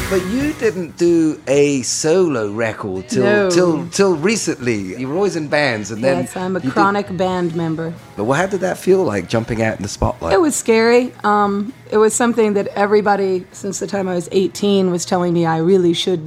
But you didn't do a solo record till recently. You were always in bands, and then yes, I'm a chronic band member. But how did that feel like, jumping out in the spotlight? It was scary. It was something that everybody, since the time I was 18, was telling me I really should